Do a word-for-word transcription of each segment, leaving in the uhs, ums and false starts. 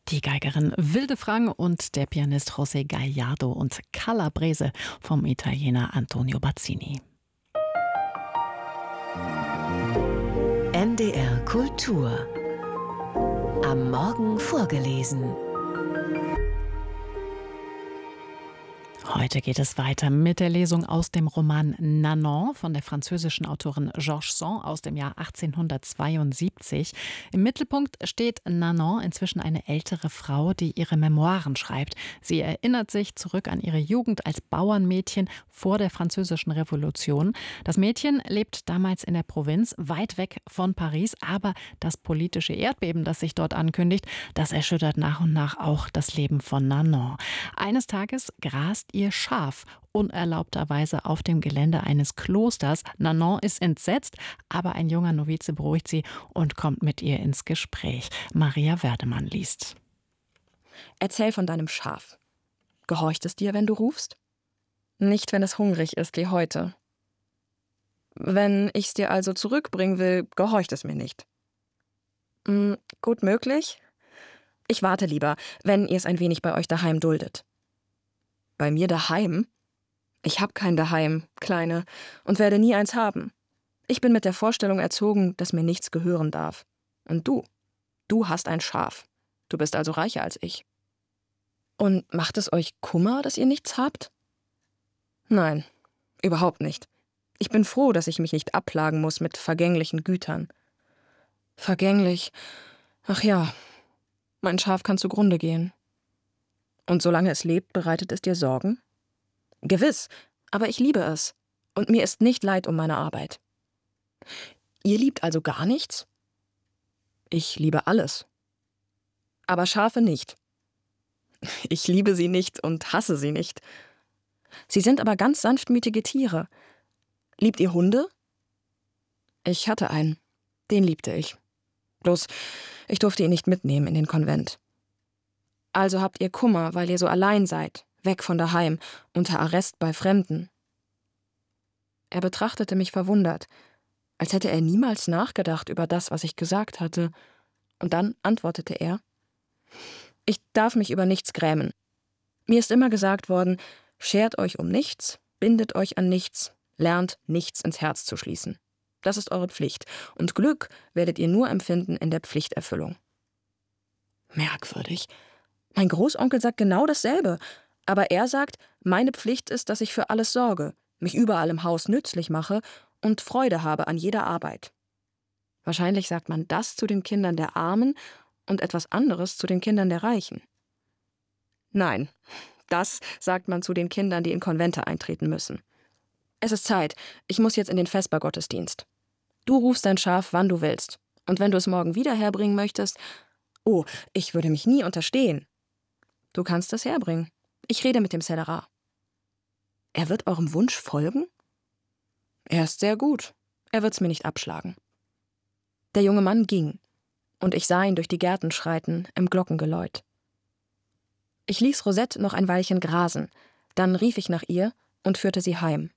Die Geigerin Wilde Frang und der Pianist José Gallardo und Calabrese vom Italiener Antonio Bazzini. N D R Kultur. Am Morgen vorgelesen. Heute geht es weiter mit der Lesung aus dem Roman Nanon von der französischen Autorin Georges Sand aus dem Jahr achtzehnhundertzweiundsiebzig. Im Mittelpunkt steht Nanon, inzwischen eine ältere Frau, die ihre Memoiren schreibt. Sie erinnert sich zurück an ihre Jugend als Bauernmädchen vor der Französischen Revolution. Das Mädchen lebt damals in der Provinz, weit weg von Paris, aber das politische Erdbeben, das sich dort ankündigt, das erschüttert nach und nach auch das Leben von Nanon. Eines Tages grast ihr Schaf unerlaubterweise auf dem Gelände eines Klosters. Nanon ist entsetzt, aber ein junger Novize beruhigt sie und kommt mit ihr ins Gespräch. Maria Werdemann liest. Erzähl von deinem Schaf. Gehorcht es dir, wenn du rufst? Nicht, wenn es hungrig ist wie heute. Wenn ich's dir also zurückbringen will, gehorcht es mir nicht. Hm, gut möglich. Ich warte lieber, wenn ihr es ein wenig bei euch daheim duldet. Bei mir daheim? Ich hab kein Daheim, Kleine, und werde nie eins haben. Ich bin mit der Vorstellung erzogen, dass mir nichts gehören darf. Und du, du hast ein Schaf. Du bist also reicher als ich. Und macht es euch Kummer, dass ihr nichts habt? Nein, überhaupt nicht. Ich bin froh, dass ich mich nicht abplagen muss mit vergänglichen Gütern. Vergänglich? Ach ja, mein Schaf kann zugrunde gehen. Und solange es lebt, bereitet es dir Sorgen? Gewiss, aber ich liebe es. Und mir ist nicht leid um meine Arbeit. Ihr liebt also gar nichts? Ich liebe alles. Aber Schafe nicht. Ich liebe sie nicht und hasse sie nicht. Sie sind aber ganz sanftmütige Tiere. Liebt ihr Hunde? Ich hatte einen. Den liebte ich. Bloß, ich durfte ihn nicht mitnehmen in den Konvent. Also habt ihr Kummer, weil ihr so allein seid, weg von daheim, unter Arrest bei Fremden. Er betrachtete mich verwundert, als hätte er niemals nachgedacht über das, was ich gesagt hatte. Und dann antwortete er: Ich darf mich über nichts grämen. Mir ist immer gesagt worden, schert euch um nichts, bindet euch an nichts, lernt nichts ins Herz zu schließen. Das ist eure Pflicht. Und Glück werdet ihr nur empfinden in der Pflichterfüllung. Merkwürdig. Mein Großonkel sagt genau dasselbe, aber er sagt, meine Pflicht ist, dass ich für alles sorge, mich überall im Haus nützlich mache und Freude habe an jeder Arbeit. Wahrscheinlich sagt man das zu den Kindern der Armen und etwas anderes zu den Kindern der Reichen. Nein, das sagt man zu den Kindern, die in Konvente eintreten müssen. Es ist Zeit, ich muss jetzt in den Vespergottesdienst. Du rufst dein Schaf, wann du willst. Und wenn du es morgen wieder herbringen möchtest, oh, ich würde mich nie unterstehen. Du kannst es herbringen. Ich rede mit dem Cellerat. Er wird eurem Wunsch folgen? Er ist sehr gut. Er wird's mir nicht abschlagen. Der junge Mann ging, und ich sah ihn durch die Gärten schreiten, im Glockengeläut. Ich ließ Rosette noch ein Weilchen grasen, dann rief ich nach ihr und führte sie heim.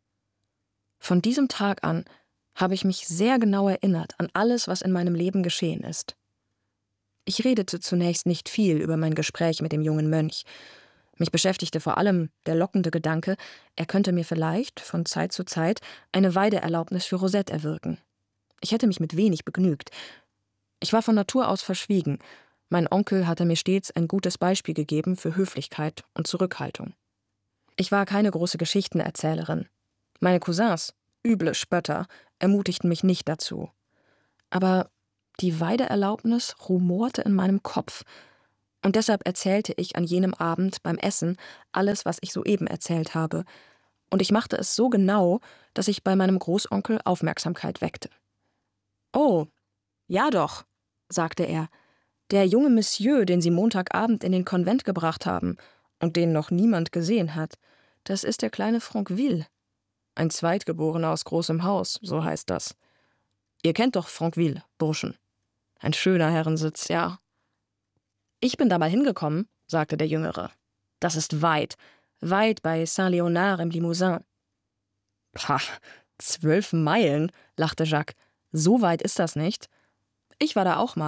Von diesem Tag an habe ich mich sehr genau erinnert an alles, was in meinem Leben geschehen ist. Ich redete zunächst nicht viel über mein Gespräch mit dem jungen Mönch. Mich beschäftigte vor allem der lockende Gedanke, er könnte mir vielleicht von Zeit zu Zeit eine Weideerlaubnis für Rosette erwirken. Ich hätte mich mit wenig begnügt. Ich war von Natur aus verschwiegen. Mein Onkel hatte mir stets ein gutes Beispiel gegeben für Höflichkeit und Zurückhaltung. Ich war keine große Geschichtenerzählerin. Meine Cousins, üble Spötter, ermutigten mich nicht dazu. Aber die Weideerlaubnis rumorte in meinem Kopf. Und deshalb erzählte ich an jenem Abend beim Essen alles, was ich soeben erzählt habe. Und ich machte es so genau, dass ich bei meinem Großonkel Aufmerksamkeit weckte. »Oh, ja doch«, sagte er, »der junge Monsieur, den Sie Montagabend in den Konvent gebracht haben und den noch niemand gesehen hat, das ist der kleine Franqueville. Ein Zweitgeborener aus großem Haus, so heißt das. Ihr kennt doch Franqueville, Burschen. Ein schöner Herrensitz, ja.« »Ich bin da mal hingekommen«, sagte der Jüngere. »Das ist weit, weit bei Saint-Léonard im Limousin.« »Pah, zwölf Meilen«, lachte Jacques. »So weit ist das nicht. Ich war da auch mal.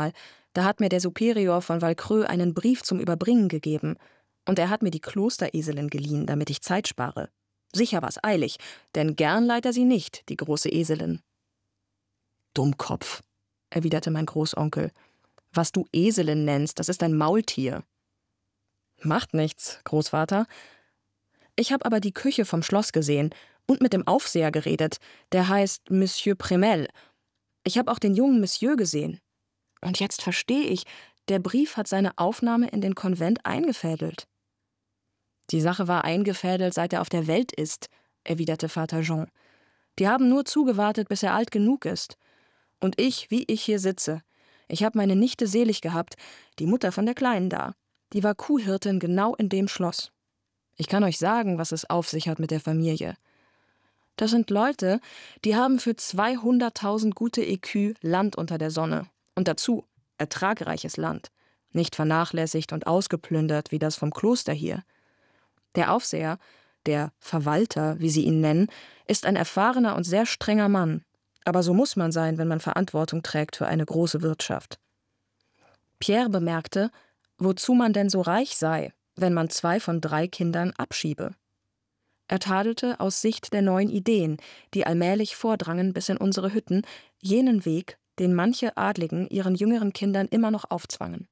Da hat mir der Superior von Valcreux einen Brief zum Überbringen gegeben. Und er hat mir die Klostereselin geliehen, damit ich Zeit spare. Sicher war's eilig, denn gern leiht er sie nicht, die große Eselin. Dummkopf, erwiderte mein Großonkel. Was du Eselin nennst, das ist ein Maultier. Macht nichts, Großvater. Ich habe aber die Küche vom Schloss gesehen und mit dem Aufseher geredet. Der heißt Monsieur Premel. Ich habe auch den jungen Monsieur gesehen. Und jetzt verstehe ich, der Brief hat seine Aufnahme in den Konvent eingefädelt. Die Sache war eingefädelt, seit er auf der Welt ist, erwiderte Vater Jean. Die haben nur zugewartet, bis er alt genug ist. Und ich, wie ich hier sitze, ich habe meine Nichte selig gehabt, die Mutter von der Kleinen da. Die war Kuhhirtin genau in dem Schloss. Ich kann euch sagen, was es auf sich hat mit der Familie. Das sind Leute, die haben für zweihunderttausend gute Écus Land unter der Sonne. Und dazu ertragreiches Land. Nicht vernachlässigt und ausgeplündert, wie das vom Kloster hier. Der Aufseher, der Verwalter, wie sie ihn nennen, ist ein erfahrener und sehr strenger Mann. Aber so muss man sein, wenn man Verantwortung trägt für eine große Wirtschaft. Pierre bemerkte, wozu man denn so reich sei, wenn man zwei von drei Kindern abschiebe. Er tadelte aus Sicht der neuen Ideen, die allmählich vordrangen bis in unsere Hütten, jenen Weg, den manche Adligen ihren jüngeren Kindern immer noch aufzwangen.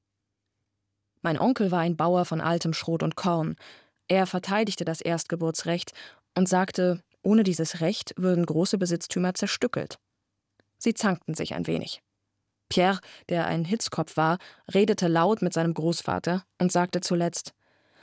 Mein Onkel war ein Bauer von altem Schrot und Korn. Er verteidigte das Erstgeburtsrecht und sagte, ohne dieses Recht würden große Besitztümer zerstückelt. Sie zankten sich ein wenig. Pierre, der ein Hitzkopf war, redete laut mit seinem Großvater und sagte zuletzt: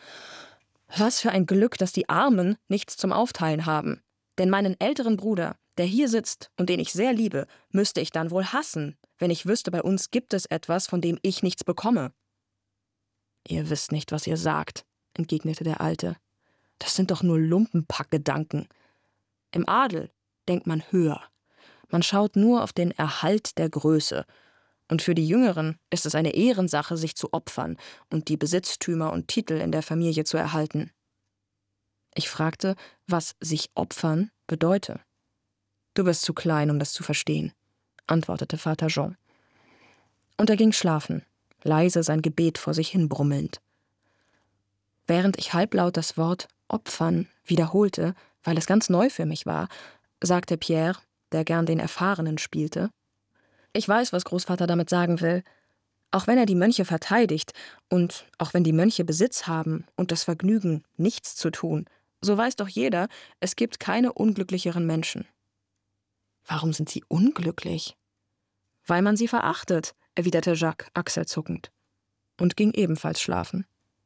»Was für ein Glück, dass die Armen nichts zum Aufteilen haben. Denn meinen älteren Bruder, der hier sitzt und den ich sehr liebe, müsste ich dann wohl hassen, wenn ich wüsste, bei uns gibt es etwas, von dem ich nichts bekomme.« »Ihr wisst nicht, was ihr sagt«, entgegnete der Alte. »Das sind doch nur Lumpenpackgedanken. Im Adel denkt man höher. Man schaut nur auf den Erhalt der Größe. Und für die Jüngeren ist es eine Ehrensache, sich zu opfern und die Besitztümer und Titel in der Familie zu erhalten.« Ich fragte, was sich opfern bedeute. »Du bist zu klein, um das zu verstehen«, antwortete Vater Jean. Und er ging schlafen, leise sein Gebet vor sich hin brummelnd. Während ich halblaut das Wort »opfern« wiederholte, weil es ganz neu für mich war, sagte Pierre, der gern den Erfahrenen spielte: »Ich weiß, was Großvater damit sagen will. Auch wenn er die Mönche verteidigt und auch wenn die Mönche Besitz haben und das Vergnügen, nichts zu tun, so weiß doch jeder, es gibt keine unglücklicheren Menschen.« »Warum sind sie unglücklich?« »Weil man sie verachtet«, erwiderte Jacques achselzuckend und ging ebenfalls schlafen.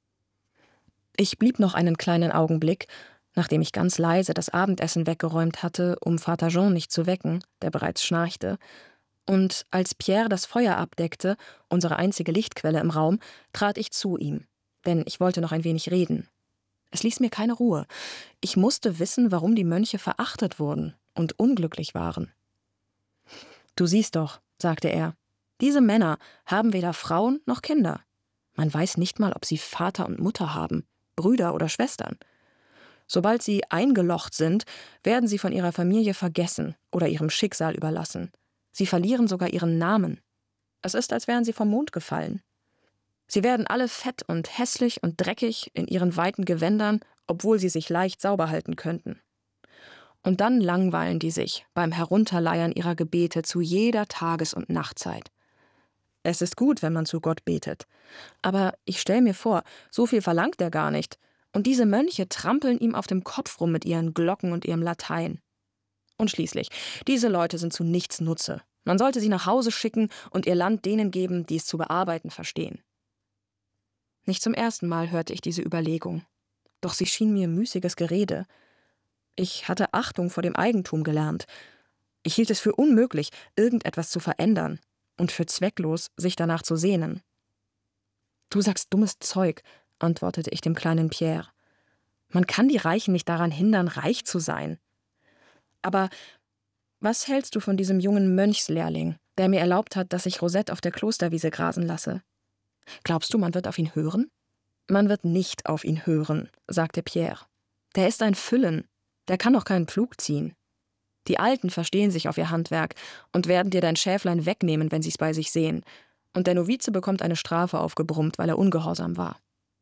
Ich blieb noch einen kleinen Augenblick, nachdem ich ganz leise das Abendessen weggeräumt hatte, um Vater Jean nicht zu wecken, der bereits schnarchte, und als Pierre das Feuer abdeckte, unsere einzige Lichtquelle im Raum, trat ich zu ihm, denn ich wollte noch ein wenig reden. Es ließ mir keine Ruhe. Ich musste wissen, warum die Mönche verachtet wurden und unglücklich waren. »Du siehst doch«, sagte er, »diese Männer haben weder Frauen noch Kinder. Man weiß nicht mal, ob sie Vater und Mutter haben, Brüder oder Schwestern. Sobald sie eingelocht sind, werden sie von ihrer Familie vergessen oder ihrem Schicksal überlassen. Sie verlieren sogar ihren Namen. Es ist, als wären sie vom Mond gefallen. Sie werden alle fett und hässlich und dreckig in ihren weiten Gewändern, obwohl sie sich leicht sauber halten könnten. Und dann langweilen die sich beim Herunterleiern ihrer Gebete zu jeder Tages- und Nachtzeit. Es ist gut, wenn man zu Gott betet. Aber ich stelle mir vor, so viel verlangt er gar nicht. Und diese Mönche trampeln ihm auf dem Kopf rum mit ihren Glocken und ihrem Latein. Und schließlich, diese Leute sind zu nichts Nutze. Man sollte sie nach Hause schicken und ihr Land denen geben, die es zu bearbeiten verstehen.« Nicht zum ersten Mal hörte ich diese Überlegung. Doch sie schien mir müßiges Gerede. Ich hatte Achtung vor dem Eigentum gelernt. Ich hielt es für unmöglich, irgendetwas zu verändern und für zwecklos, sich danach zu sehnen. »Du sagst dummes Zeug«, antwortete ich dem kleinen Pierre. »Man kann die Reichen nicht daran hindern, reich zu sein. Aber was hältst du von diesem jungen Mönchslehrling, der mir erlaubt hat, dass ich Rosette auf der Klosterwiese grasen lasse? Glaubst du, man wird auf ihn hören?« »Man wird nicht auf ihn hören«, sagte Pierre. »Der ist ein Füllen, der kann doch keinen Pflug ziehen. Die Alten verstehen sich auf ihr Handwerk und werden dir dein Schäflein wegnehmen, wenn sie's bei sich sehen. und der Novize bekommt eine Strafe aufgebrummt, weil er ungehorsam war.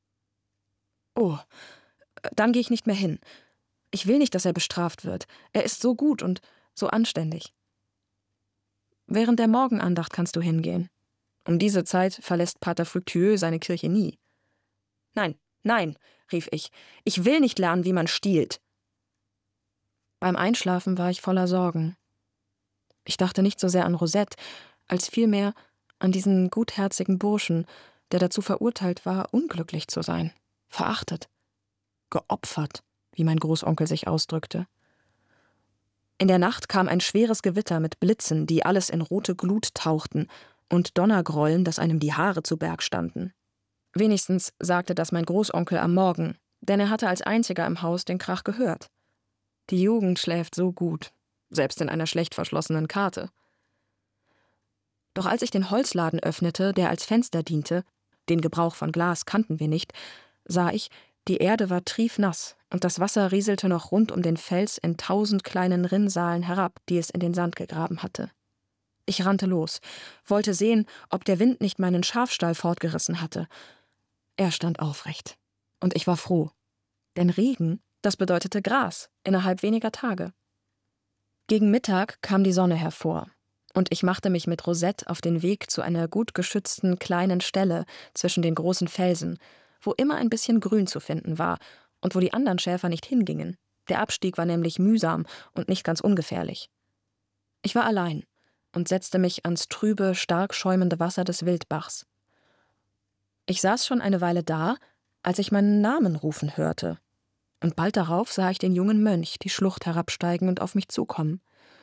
Oh, dann gehe ich nicht mehr hin. Ich will nicht, dass er bestraft wird. Er ist so gut und so anständig. Während der Morgenandacht kannst du hingehen. Um diese Zeit verlässt Pater Fructueux seine Kirche nie. Nein, nein, rief ich, ich will nicht lernen, wie man stiehlt. Beim Einschlafen war ich voller Sorgen. Ich dachte nicht so sehr an Rosette, als vielmehr an diesen gutherzigen Burschen, der dazu verurteilt war, unglücklich zu sein, verachtet, geopfert, wie mein Großonkel sich ausdrückte. In der Nacht kam ein schweres Gewitter mit Blitzen, die alles in rote Glut tauchten, und Donnergrollen, dass einem die Haare zu Berg standen. Wenigstens sagte das mein Großonkel am Morgen, denn er hatte als einziger im Haus den Krach gehört. Die Jugend schläft so gut, selbst in einer schlecht verschlossenen Karte. Doch als ich den Holzladen öffnete, der als Fenster diente, den Gebrauch von Glas kannten wir nicht, sah ich, die Erde war triefnass und das Wasser rieselte noch rund um den Fels in tausend kleinen Rinnsalen herab, die es in den Sand gegraben hatte. Ich rannte los, wollte sehen, ob der Wind nicht meinen Schafstall fortgerissen hatte. Er stand aufrecht, und ich war froh, denn Regen, das bedeutete Gras innerhalb weniger Tage. Gegen Mittag kam die Sonne hervor, und ich machte mich mit Rosette auf den Weg zu einer gut geschützten kleinen Stelle zwischen den großen Felsen, wo immer ein bisschen Grün zu finden war und wo die anderen Schäfer nicht hingingen. Der Abstieg war nämlich mühsam und nicht ganz ungefährlich. Ich war allein und setzte mich ans trübe, stark schäumende Wasser des Wildbachs. Ich saß schon eine Weile da, als ich meinen Namen rufen hörte, und bald darauf sah ich den jungen Mönch die Schlucht herabsteigen und auf mich zukommen.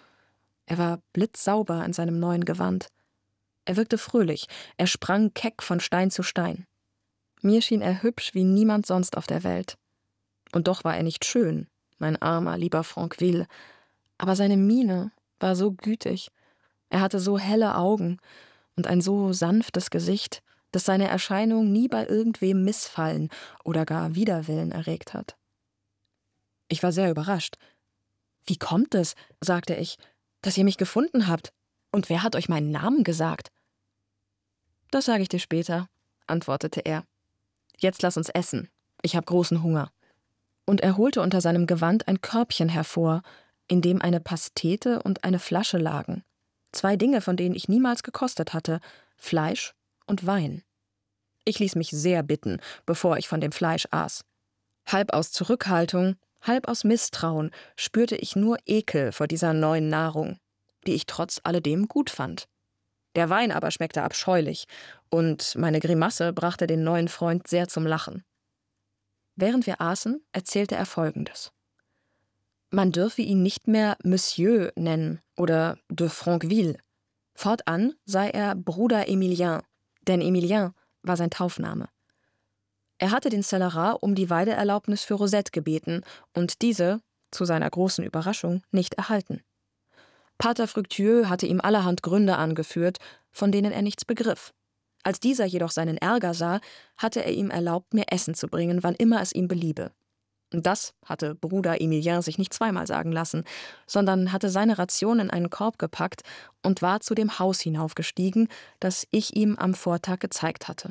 Er war blitzsauber in seinem neuen Gewand. Er wirkte fröhlich, er sprang keck von Stein zu Stein. Mir schien er hübsch wie niemand sonst auf der Welt. Und doch war er nicht schön, mein armer, lieber Franqueville, aber seine Miene war so gütig. Er hatte so helle Augen und ein so sanftes Gesicht, dass seine Erscheinung nie bei irgendwem Missfallen oder gar Widerwillen erregt hat. Ich war sehr überrascht. »Wie kommt es«, sagte ich, »dass ihr mich gefunden habt? Und wer hat euch meinen Namen gesagt?« »Das sage ich dir später«, antwortete er. »Jetzt lass uns essen. Ich habe großen Hunger.« Und er holte unter seinem Gewand ein Körbchen hervor, in dem eine Pastete und eine Flasche lagen. Zwei Dinge, von denen ich niemals gekostet hatte, Fleisch und Wein. Ich ließ mich sehr bitten, bevor ich von dem Fleisch aß. Halb aus Zurückhaltung, halb aus Misstrauen spürte ich nur Ekel vor dieser neuen Nahrung, die ich trotz alledem gut fand. Der Wein aber schmeckte abscheulich, und meine Grimasse brachte den neuen Freund sehr zum Lachen. Während wir aßen, erzählte er Folgendes. Man dürfe ihn nicht mehr Monsieur nennen oder de Franqueville. Fortan sei er Bruder Emilien, denn Emilien war sein Taufname. Er hatte den Cellarat um die Weideerlaubnis für Rosette gebeten und diese, zu seiner großen Überraschung, nicht erhalten. Pater Fructueux hatte ihm allerhand Gründe angeführt, von denen er nichts begriff. Als dieser jedoch seinen Ärger sah, hatte er ihm erlaubt, mir Essen zu bringen, wann immer es ihm beliebe. Das hatte Bruder Emilien sich nicht zweimal sagen lassen, sondern hatte seine Ration in einen Korb gepackt und war zu dem Haus hinaufgestiegen, das ich ihm am Vortag gezeigt hatte.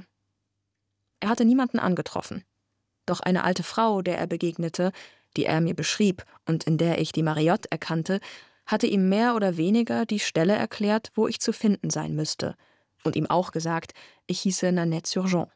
Er hatte niemanden angetroffen. Doch eine alte Frau, der er begegnete, die er mir beschrieb und in der ich die Mariotte erkannte, hatte ihm mehr oder weniger die Stelle erklärt, wo ich zu finden sein müsste, und ihm auch gesagt, ich hieße Nanette-sur-Jonc.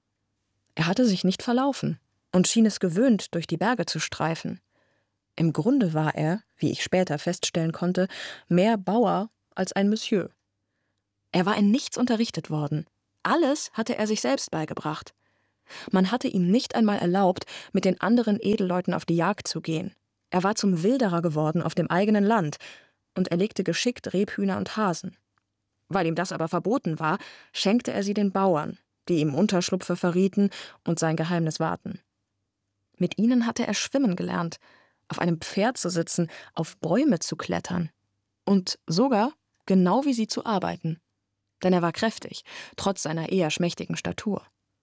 Er hatte sich nicht verlaufen und schien es gewöhnt, durch die Berge zu streifen. Im Grunde war er, wie ich später feststellen konnte, mehr Bauer als ein Monsieur. Er war in nichts unterrichtet worden. Alles hatte er sich selbst beigebracht. Man hatte ihm nicht einmal erlaubt, mit den anderen Edelleuten auf die Jagd zu gehen. Er war zum Wilderer geworden auf dem eigenen Land und erlegte geschickt Rebhühner und Hasen. Weil ihm das aber verboten war, schenkte er sie den Bauern, die ihm Unterschlupfe verrieten und sein Geheimnis wahrten. Mit ihnen hatte er schwimmen gelernt, auf einem Pferd zu sitzen, auf Bäume zu klettern und sogar genau wie sie zu arbeiten. Denn er war kräftig, trotz seiner eher schmächtigen Statur.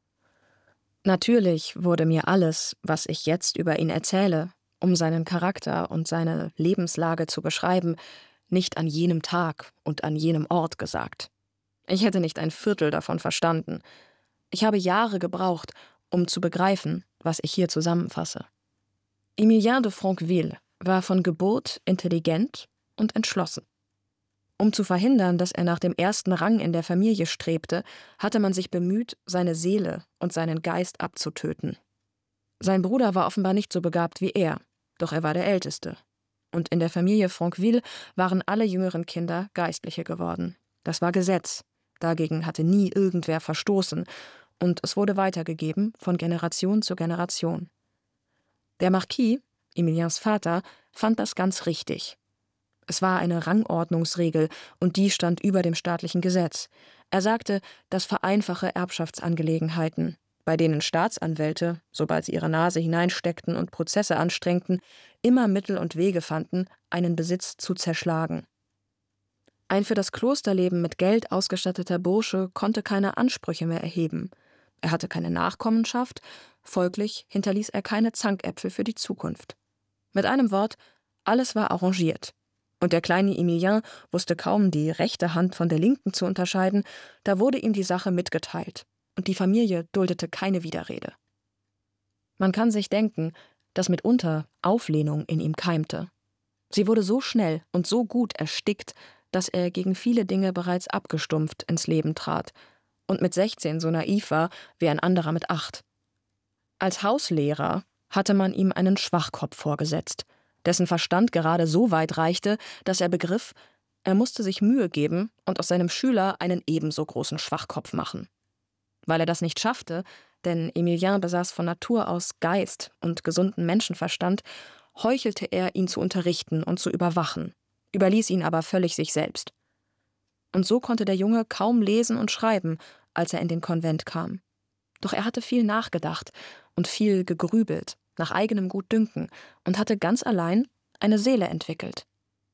Natürlich wurde mir alles, was ich jetzt über ihn erzähle, um seinen Charakter und seine Lebenslage zu beschreiben, nicht an jenem Tag und an jenem Ort gesagt. Ich hätte nicht ein Viertel davon verstanden. Ich habe Jahre gebraucht, um zu begreifen, was ich hier zusammenfasse. Emilien de Franqueville war von Geburt intelligent und entschlossen. Um zu verhindern, dass er nach dem ersten Rang in der Familie strebte, hatte man sich bemüht, seine Seele und seinen Geist abzutöten. Sein Bruder war offenbar nicht so begabt wie er, doch er war der Älteste. Und in der Familie Franqueville waren alle jüngeren Kinder Geistliche geworden. Das war Gesetz. Dagegen hatte nie irgendwer verstoßen, und es wurde weitergegeben von Generation zu Generation. Der Marquis, Emiliens Vater, fand das ganz richtig. Es war eine Rangordnungsregel, und die stand über dem staatlichen Gesetz. Er sagte, das vereinfache Erbschaftsangelegenheiten, bei denen Staatsanwälte, sobald sie ihre Nase hineinsteckten und Prozesse anstrengten, immer Mittel und Wege fanden, einen Besitz zu zerschlagen. Ein für das Klosterleben mit Geld ausgestatteter Bursche konnte keine Ansprüche mehr erheben. Er hatte keine Nachkommenschaft, folglich hinterließ er keine Zankäpfel für die Zukunft. Mit einem Wort, alles war arrangiert. Und der kleine Emilien wusste kaum, die rechte Hand von der linken zu unterscheiden, da wurde ihm die Sache mitgeteilt, und die Familie duldete keine Widerrede. Man kann sich denken, dass mitunter Auflehnung in ihm keimte. Sie wurde so schnell und so gut erstickt, dass er gegen viele Dinge bereits abgestumpft ins Leben trat und mit sechzehn so naiv war wie ein anderer mit acht. Als Hauslehrer hatte man ihm einen Schwachkopf vorgesetzt, dessen Verstand gerade so weit reichte, dass er begriff, er musste sich Mühe geben und aus seinem Schüler einen ebenso großen Schwachkopf machen. Weil er das nicht schaffte, denn Emilien besaß von Natur aus Geist und gesunden Menschenverstand, heuchelte er, ihn zu unterrichten und zu überwachen, überließ ihn aber völlig sich selbst. Und so konnte der Junge kaum lesen und schreiben, als er in den Konvent kam. Doch er hatte viel nachgedacht und viel gegrübelt, nach eigenem Gutdünken, und hatte ganz allein eine Seele entwickelt.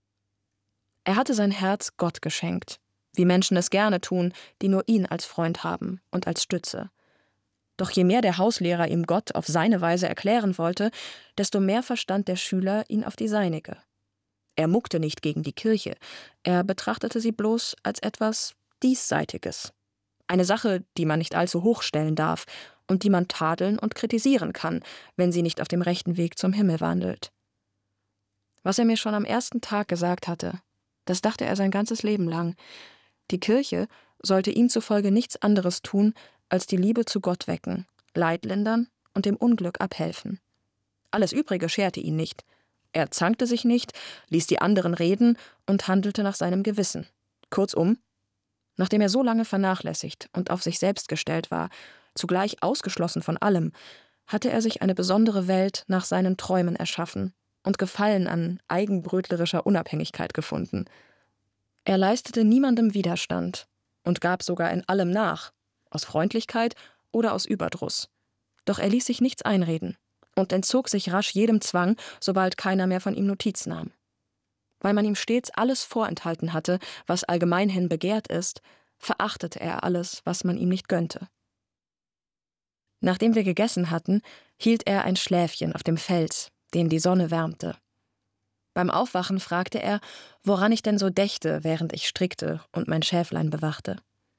Er hatte sein Herz Gott geschenkt, wie Menschen es gerne tun, die nur ihn als Freund haben und als Stütze. Doch je mehr der Hauslehrer ihm Gott auf seine Weise erklären wollte, desto mehr verstand der Schüler ihn auf die seinige. Er muckte nicht gegen die Kirche, er betrachtete sie bloß als etwas Diesseitiges. Eine Sache, die man nicht allzu hoch stellen darf und die man tadeln und kritisieren kann, wenn sie nicht auf dem rechten Weg zum Himmel wandelt. Was er mir schon am ersten Tag gesagt hatte, das dachte er sein ganzes Leben lang. Die Kirche sollte ihm zufolge nichts anderes tun, als die Liebe zu Gott wecken, Leid lindern und dem Unglück abhelfen. Alles Übrige scherte ihn nicht. Er zankte sich nicht, ließ die anderen reden und handelte nach seinem Gewissen. Kurzum, nachdem er so lange vernachlässigt und auf sich selbst gestellt war, zugleich ausgeschlossen von allem, hatte er sich eine besondere Welt nach seinen Träumen erschaffen und Gefallen an eigenbrötlerischer Unabhängigkeit gefunden. Er leistete niemandem Widerstand und gab sogar in allem nach, aus Freundlichkeit oder aus Überdruss. Doch er ließ sich nichts einreden und entzog sich rasch jedem Zwang, sobald keiner mehr von ihm Notiz nahm. Weil man ihm stets alles vorenthalten hatte, was allgemeinhin begehrt ist, verachtete er alles, was man ihm nicht gönnte. Nachdem wir gegessen hatten, hielt er ein Schläfchen auf dem Fels, den die Sonne wärmte. Beim Aufwachen fragte er, woran ich denn so dächte, während ich strickte und mein Schäflein bewachte.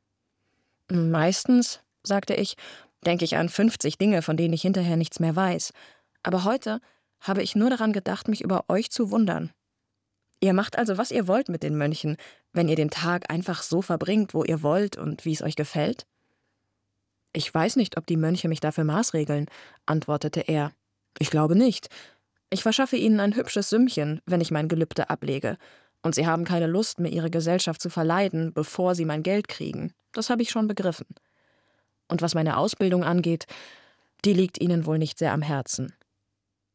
»Meistens«, sagte ich, »denke ich an fünfzig Dinge, von denen ich hinterher nichts mehr weiß. Aber heute habe ich nur daran gedacht, mich über euch zu wundern. Ihr macht also, was ihr wollt mit den Mönchen, wenn ihr den Tag einfach so verbringt, wo ihr wollt und wie es euch gefällt?« »Ich weiß nicht, ob die Mönche mich dafür maßregeln«, antwortete er. »Ich glaube nicht. Ich verschaffe ihnen ein hübsches Sümmchen, wenn ich mein Gelübde ablege. Und sie haben keine Lust, mir ihre Gesellschaft zu verleiden, bevor sie mein Geld kriegen. Das habe ich schon begriffen. Und was meine Ausbildung angeht, die liegt ihnen wohl nicht sehr am Herzen.